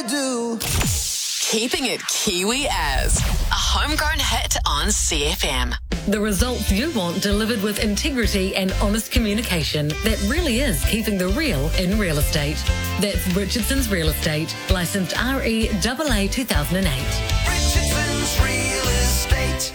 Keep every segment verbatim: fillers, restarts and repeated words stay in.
do. Keeping it Kiwi as a homegrown hit on C F M. The results you want delivered with integrity and honest communication that really is keeping the real in real estate. That's Richardson's Real Estate, licensed R E A A two thousand eight. Richardson's Real Estate.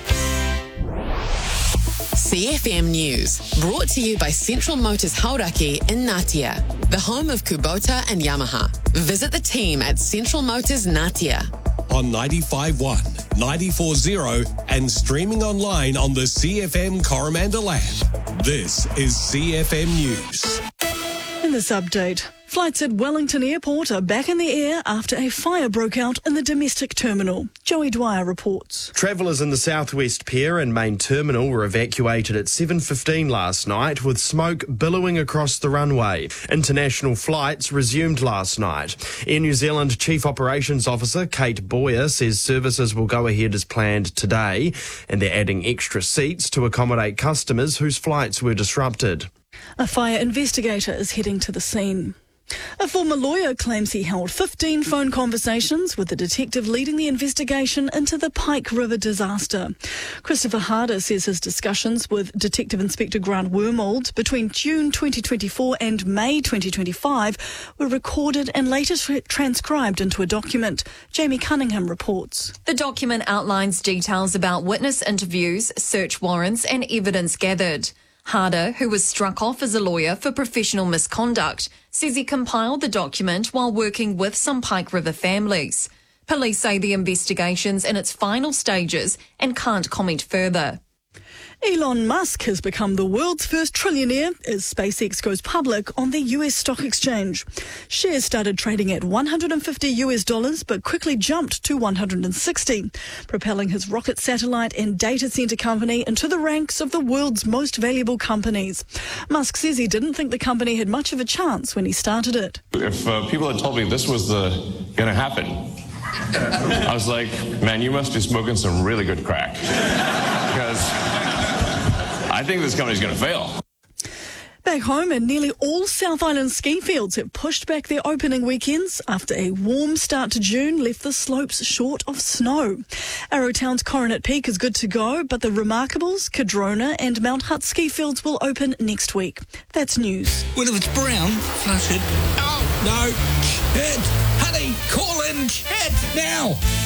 C F M News, brought to you by Central Motors Hauraki in Ngatea, the home of Kubota and Yamaha. Visit the team at Central Motors Ngatea. On ninety-five point one, ninety-four point zero and streaming online on the C F M Coromandel app. This is C F M News. In this update, flights at Wellington Airport are back in the air after a fire broke out in the domestic terminal. Joey Dwyer reports. Travellers in the Southwest Pier and main terminal were evacuated at seven fifteen last night with smoke billowing across the runway. International flights resumed last night. Air New Zealand Chief Operations Officer Kate Boyer says services will go ahead as planned today, and they're adding extra seats to accommodate customers whose flights were disrupted. A fire investigator is heading to the scene. A former lawyer claims he held fifteen phone conversations with the detective leading the investigation into the Pike River disaster. Christopher Harder says his discussions with Detective Inspector Grant Wormold between June twenty twenty-four and May twenty twenty-five were recorded and later tra- transcribed into a document. Jamie Cunningham reports. The document outlines details about witness interviews, search warrants and evidence gathered. Harder, who was struck off as a lawyer for professional misconduct, says he compiled the document while working with some Pike River families. Police say the investigation's in its final stages and can't comment further. Elon Musk has become the world's first trillionaire as SpaceX goes public on the U S stock exchange. Shares started trading at one hundred fifty US dollars but quickly jumped to one hundred sixty, propelling his rocket satellite and data center company into the ranks of the world's most valuable companies. Musk says he didn't think the company had much of a chance when he started it. If uh, people had told me this was the going to happen, I was like, man, you must be smoking some really good crack. Because I think this company's going to fail. Back home, and nearly all South Island ski fields have pushed back their opening weekends after a warm start to June left the slopes short of snow. Arrowtown's Coronet Peak is good to go, but the Remarkables, Cadrona and Mount Hutt ski fields will open next week. That's news. Well, if it's brown, flush it. Oh, no. Ed, honey, call in Ed now.